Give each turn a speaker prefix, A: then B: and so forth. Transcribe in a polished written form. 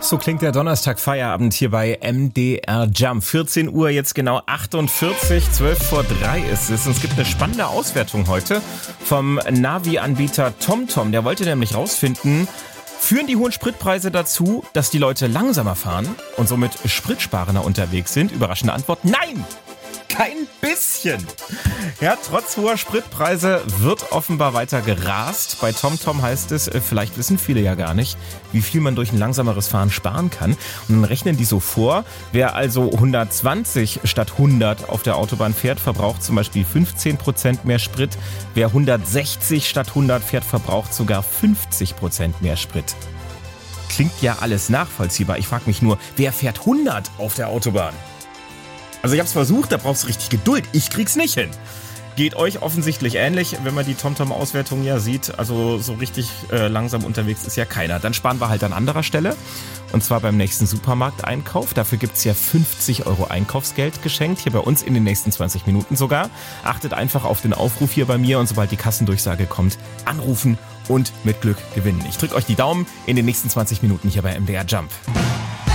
A: So klingt der Donnerstag-Feierabend hier bei MDR Jump. 14 Uhr, jetzt genau 48, 12 vor 3 ist es. Und es gibt eine spannende Auswertung heute vom Navi-Anbieter TomTom. Der wollte nämlich rausfinden, führen die hohen Spritpreise dazu, dass die Leute langsamer fahren und somit spritsparender unterwegs sind? Überraschende Antwort, nein! Kein bisschen. Ja, trotz hoher Spritpreise wird offenbar weiter gerast. Bei TomTom heißt es, vielleicht wissen viele ja gar nicht, wie viel man durch ein langsameres Fahren sparen kann. Und dann rechnen die so vor, wer also 120 statt 100 auf der Autobahn fährt, verbraucht zum Beispiel 15% mehr Sprit. Wer 160 statt 100 fährt, verbraucht sogar 50% mehr Sprit. Klingt ja alles nachvollziehbar. Ich frage mich nur, wer fährt 100 auf der Autobahn? Also ich hab's versucht, da brauchst du richtig Geduld. Ich krieg's nicht hin. Geht euch offensichtlich ähnlich, wenn man die TomTom-Auswertung ja sieht. Also so richtig langsam unterwegs ist ja keiner. Dann sparen wir halt an anderer Stelle. Und zwar beim nächsten Supermarkteinkauf. Dafür gibt's ja 50 € Einkaufsgeld geschenkt. Hier bei uns in den nächsten 20 Minuten sogar. Achtet einfach auf den Aufruf hier bei mir und sobald die Kassendurchsage kommt, anrufen und mit Glück gewinnen. Ich drücke euch die Daumen in den nächsten 20 Minuten hier bei MDR Jump.